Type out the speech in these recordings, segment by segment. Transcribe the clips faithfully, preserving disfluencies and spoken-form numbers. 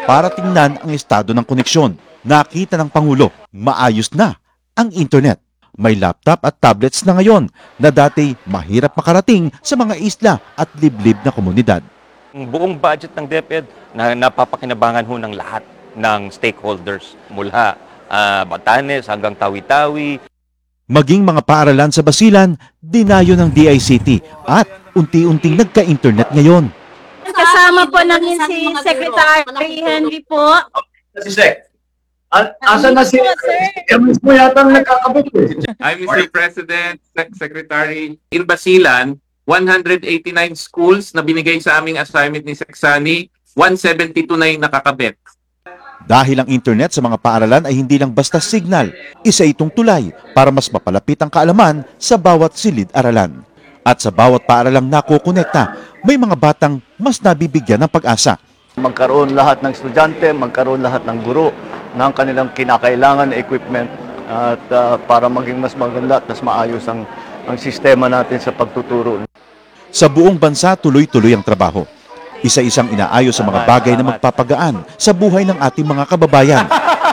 para tingnan ang estado ng koneksyon. Nakita ng Pangulo, maayos na ang internet. May laptop at tablets na ngayon na dati mahirap makarating sa mga isla at liblib na komunidad. Ang buong budget ng DepEd na napapakinabangan ho ng lahat ng stakeholders mula uh, Batanes hanggang Tawi-Tawi. Maging mga paaralan sa Basilan, dinayo ng D I C T at unti-unting nagka-internet ngayon. Kasama po namin si Secretary Henry po. Si Sec. Asa na si Emis mo yata nagkakabit eh. I'm Mister President, Sec Secretary. In Basilan, one hundred eighty-nine schools na binigay sa aming assignment ni Sec Sani, one seventy-two na yung nakakabit. Dahil ang internet sa mga paaralan ay hindi lang basta signal, isa itong tulay para mas mapalapit ang kaalaman sa bawat silid-aralan. At sa bawat paaralang nakukonekta, may mga batang mas nabibigyan ng pag-asa. Magkaroon lahat ng estudyante, magkaroon lahat ng guro ng kanilang kinakailangan na equipment at uh, para maging mas maganda at mas maayos ang, ang sistema natin sa pagtuturo. Sa buong bansa, tuloy-tuloy ang trabaho. Isa-isang inaayos sa mga bagay na magpapagaan sa buhay ng ating mga kababayan.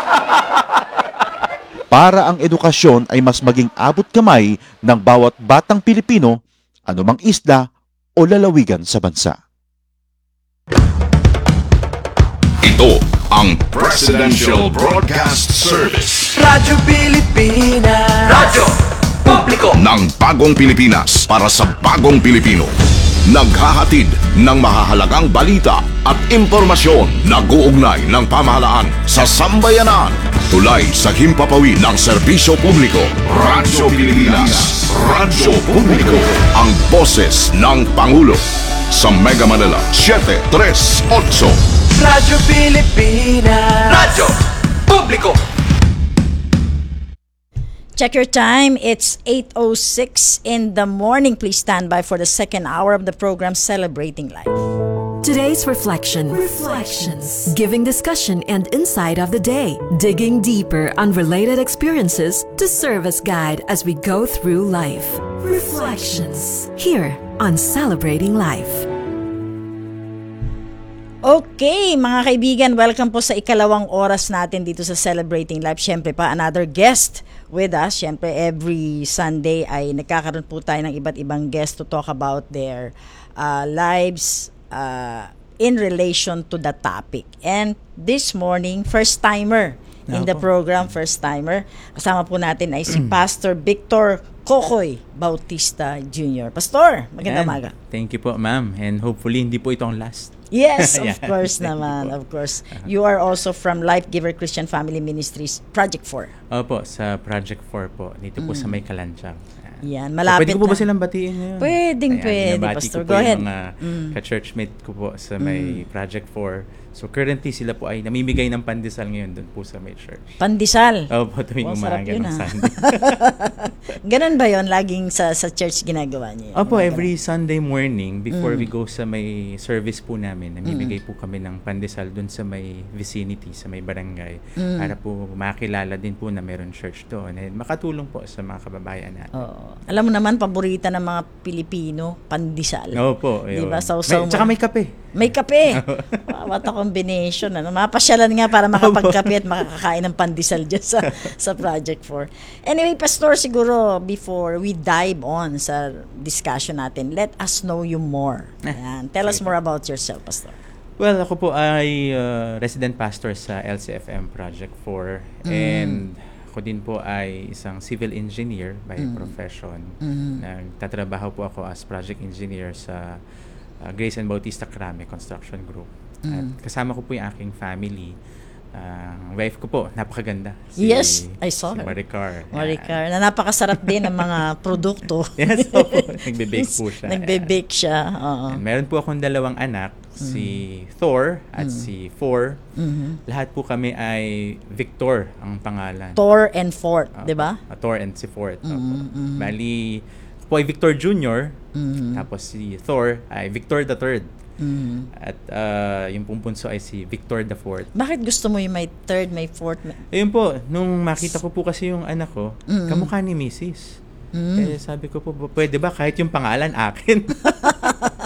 Para ang edukasyon ay mas maging abot kamay ng bawat batang Pilipino, anumang isla o lalawigan sa bansa. Ito ang Presidential Broadcast Service. Radyo Pilipinas. Radyo Publiko ng bagong Pilipinas para sa bagong Pilipino. Naghahatid ng mahahalagang balita at impormasyon na guugnay ng pamahalaan sa sambayanan. Tulay sa himpapawid ng serbisyo publiko. Radyo Pilipinas. Radyo Publiko. Ang boses ng Pangulo. Sa Mega Manila, seven three eight. Radyo Pilipinas. Radyo Publiko. Check your time. It's eight oh six in the morning. Please stand by for the second hour of the program Celebrating Life. Today's reflection. Reflections. Giving discussion and insight of the day. Digging deeper on related experiences to serve as guide as we go through life. Reflections. Here on Celebrating Life. Okay, mga kaibigan, welcome po sa ikalawang oras natin dito sa Celebrating Life. Siyempre pa, another guest with us. Siyempre, every Sunday ay nagkakaroon po tayo ng iba't ibang guest to talk about their uh, lives uh, in relation to the topic. And this morning, first-timer in the program, first-timer. Kasama po natin ay si Pastor Victor Kokoy Bautista Junior Pastor, magandang umaga. Thank you po, ma'am. And hopefully, hindi po itong last. Yes, of Yeah. course naman, of course. You are also from Life Giver Christian Family Ministries, Project four. Opo, sa Project four po. Dito po sa May Kalanchang. Yan, So, malapit pwede ko po ba na. silang batiin ngayon? Pwedeng, Ayan, pwede, binabati Pastor. ko po Go ahead. yung mga Mm. ka-churchmate ko po sa May Project four. So currently, sila po ay namimigay ng pandesal ngayon doon po sa May Church. Pandesal. Opo, tuwing Oh, sarap umaga yun, ng ah. Sunday. Ganun ba yon laging sa sa church ginagawa niyo? yun? Opo, Mga every Sunday morning, before Mm. we go sa may service po namin, namimigay po kami ng pandesal doon sa may vicinity, sa may barangay, Mm. para po makilala din po na meron church doon and makatulong po sa mga kababayan natin. Oo. Alam mo naman, paborita ng mga Pilipino, pandesal. Opo, Di yun. ba? Sausaw May, mo. tsaka may kape. May kape. Wow, what a combination. Ano? Mapasyalan nga para makapagkape at makakakain ng pandesal dyan sa, sa Project four. Anyway, Pastor, siguro before we dive on sa discussion natin, let us know you more. Ayan. Tell us more about yourself, Pastor. Well, ako po ay uh, resident pastor sa L C F M Project four Mm. and ako din po ay isang civil engineer by Mm. profession. Mm. Nagtatrabaho po ako as project engineer sa uh, Grace and Bautista Crame Construction Group. Mm. At kasama ko po yung aking family. Ang uh, wife ko po, napakaganda. Yes, I saw si her. Maricar. Maricar, na napakasarap din ng mga produkto. Yes, opo. Nagbe-bake po siya. Nagbe-bake siya, oo. And meron po akong dalawang anak, si Thor at si Four. Mhm. Lahat po kami ay Victor ang pangalan. Thor and Fort, Opo. di ba? Ah, Thor and si Fort. Opo. Mhm, mhm. Bali, ako po ay Victor Junior Mhm. Tapos si Thor ay Victor the Third. Mhm. At uh, yung pumpunso ay si Victor the Fourth. Bakit gusto mo yung may third, may fourth? May... Ayun po, nung makita ko po kasi yung anak ko, Mm. kamukha ni Missus Mm. Eh, sabi ko po, pwede ba kahit yung pangalan akin?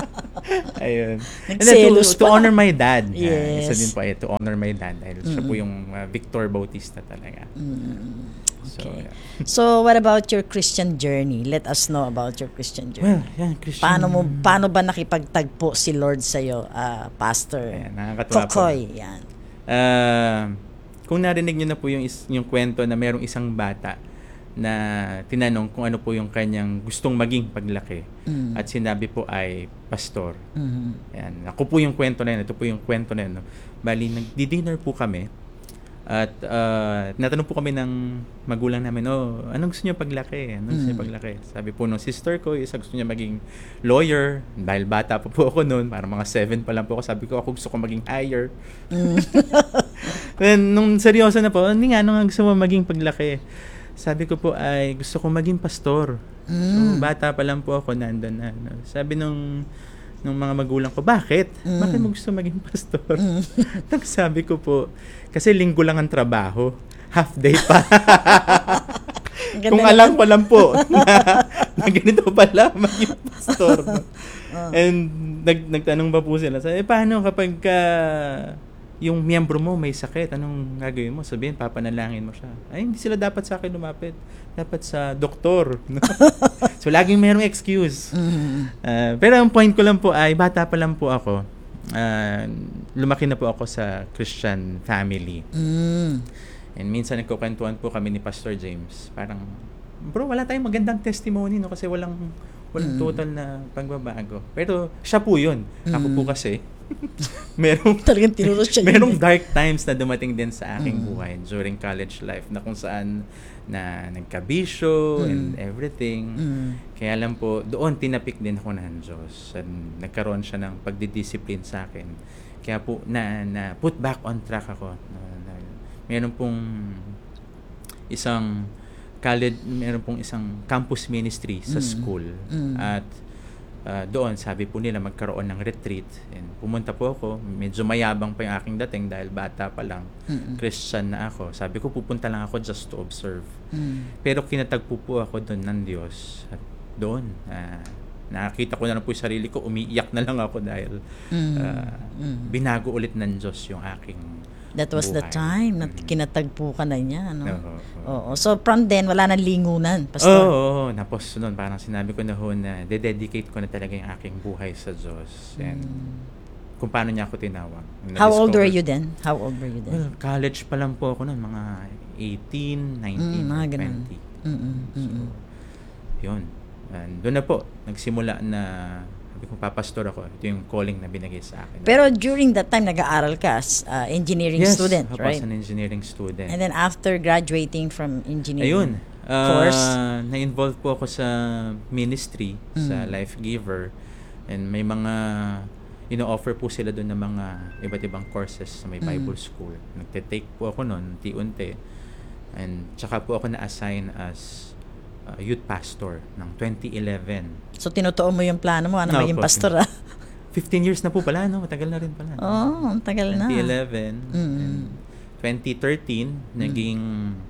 Ayun. And then to, Nagselos to pala. honor my dad. Ah, Yes. isa din po ay to honor my dad dahil siya po yung ah, Victor Bautista talaga. So, Okay. yeah. So, what about your Christian journey? Let us know about your Christian journey. Well, yan, Christian. Paano mo paano ba nakipagtagpo si Lord sa iyo, Pastor Ayan, nakakatuwa po. Kokoy? Yan. Ah, kung narinig niyo na po yung, is, yung kwento na merong isang bata na tinanong kung ano po yung kanyang gustong maging paglaki. Mm. At sinabi po ay pastor. Mhm. Yan. Ako po yung kwento na yun. Ito po yung kwento na yun. No? Bali, nag-dinner po kami. At uh, natanong po kami ng magulang namin, oh, anong gusto niyo paglaki? Anong gusto niyo Mm. paglaki? Sabi po nung sister ko, isa gusto niya maging lawyer. Dahil bata pa po ako noon, parang mga seven pa lang po ako. Sabi ko, ako gusto ko maging higher. Mm. Then, nung seryoso na po, hindi nga, ano nga gusto mo maging paglaki? Sabi ko po ay gusto ko maging pastor. So, bata pa lang po ako nandun na. No? Sabi nung nung mga magulang ko, bakit? Mm. Bakit mo gusto maging pastor? Nang sabi ko po, kasi linggo lang ang trabaho. Half day pa. Ang ganda Kung naman. alam ko lang po na, na ganito pala maging pastor. No? And nag, nagtanong pa po sila, sabi, eh, paano kapag ka yung miyembro mo may sakit, anong gagawin mo? Sabihin, papanalangin mo siya. Ay, hindi sila dapat sa akin lumapit. Dapat sa doktor. No? So, laging merong excuse. Uh, pero ang point ko lang po ay, bata pa lang po ako. Uh, lumaki na po ako sa Christian family. Mm. And minsan nagkukwentuhan po kami ni Pastor James. Parang, bro, wala tayong magandang testimony, no? Kasi walang, walang total na pagbabago. Pero siya po yun. Ako po kasi, merong Talagang tinuro siya yun merong eh. dark times na dumating din sa aking buhay during college life na kung saan na nagkabisyo and everything. Mm. Kaya lang po, doon tinapik din ako ng Diyos. And nagkaroon siya ng pagdidiscipline sa akin. Kaya po, na, na put back on track ako. Na, na, meron pong isang college, meron pong isang campus ministry sa school. At Uh, doon, sabi po nila magkaroon ng retreat. And pumunta po ako. Medyo mayabang pa yung aking dating dahil bata pa lang. Mm-mm. Christian na ako. Sabi ko, pupunta lang ako just to observe. Mm. Pero kinatagpo po ako doon ng Diyos. At doon, uh, nakakita ko na lang po yung sarili ko. Umiiyak na lang ako dahil Mm. uh, Mm. binago ulit ng Diyos yung aking That was the buhay. time na Mm. kinatagpo ka na niya, no? Oo, oo. Oo. So, from then, wala nang lingunan, Oo, Pastor. oh, oh, tapos noon parang sinabi ko na ho na dededicate ko na talaga yung aking buhay sa Diyos. And kung paano niya ako tinawag. How old were Na-discover- you then? How old were you then? Well, college pa lang po ako noon, mga eighteen, nineteen, Mm, mga ganun. twenty. Mm-mm, So, mm-mm. yun. And doon na po, nagsimula na, sabi ko, papastor ako. Ito yung calling na binigay sa akin. Pero during that time, nag-aaral ka as uh, engineering yes, student, ako right? as an engineering student. And then after graduating from engineering Ayun. Uh, course, na-involve po ako sa ministry, sa Mm. Life Giver. And may mga ino-offer po sila doon ng mga iba't ibang courses sa may Mm. Bible school. Nagte-take po ako noon, unti-unti. And tsaka po ako na-assign as uh, youth pastor ng twenty eleven. so tinutuon mo yung plano mo, ano No, maging po. pastor, ah? fifteen years na po pala, no? Matagal na rin pala. Oh, ang tagal na. twenty eleven. Mm. And twenty thirteen, naging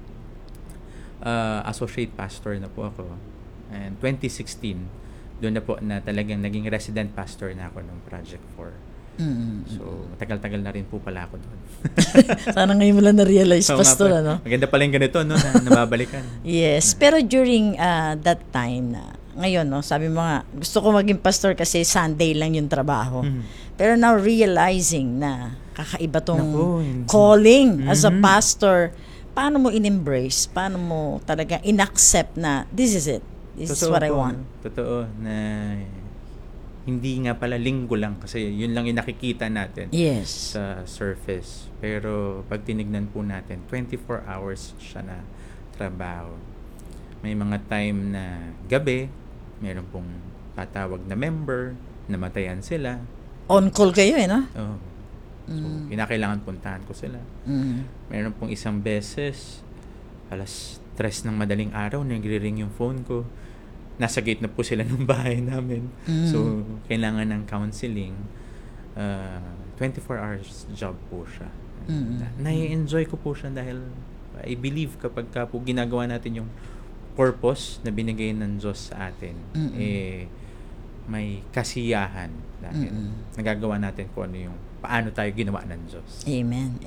uh, associate pastor na po ako. And twenty sixteen, doon na po na talagang naging resident pastor na ako ng Project four. Mm. So, matagal-tagal na rin po pala ako doon. Sana ngayon mo lang na-realize, Oo nga pastor, po. ano? Maganda pala yung ganito, no? Na, nababalikan. Yes, pero during uh, that time na, ngayon, no, sabi mo nga, gusto ko maging pastor kasi Sunday lang yung trabaho. Mhm. Pero now realizing na kakaiba tong Naku, hindi. calling as a Mhm. pastor, paano mo in-embrace? Paano mo talaga in-accept na this is it? This is what I po, want. no? Totoo na hindi nga pala linggo lang kasi yun lang yung nakikita natin Yes. sa surface. Pero pag tinignan po natin, twenty-four hours siya na trabaho. May mga time na gabi, meron pong tatawag na member, namatayan sila. On call kayo eh, no? Oh. So, Mm. kinakailangan puntahan ko sila. Mm. Meron pong isang beses, alas tres ng madaling araw, nagre-ring yung phone ko. Nasa gate na po sila ng bahay namin. Mm. So, kailangan ng counseling. Uh, twenty-four hours job po siya. Mm. Na- nai-enjoy ko po siya dahil I believe kapag ka po ginagawa natin yung purpose na binigay ng Diyos sa atin, Mm-mm. eh, may kasiyahan dahil Mm-mm. nagagawa natin kung ano yung paano tayo ginawa ng Diyos. Amen.